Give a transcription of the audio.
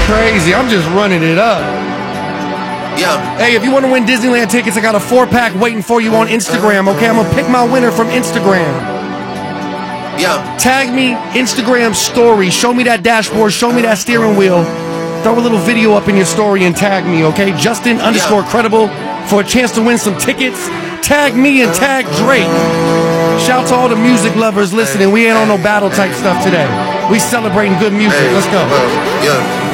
crazy. I'm just running it up. Yeah. Hey, if you want to win Disneyland tickets, I got a 4-pack waiting for you on Instagram, okay? I'm going to pick my winner from Instagram. Yeah. Tag me, Instagram story. Show me that dashboard. Show me that steering wheel. Throw a little video up in your story and tag me, okay? Justin_credible for a chance to win some tickets. Tag me and tag Drake. Shout to all the music lovers listening. We ain't on no battle type stuff today. We celebrating good music. Let's go. Yeah.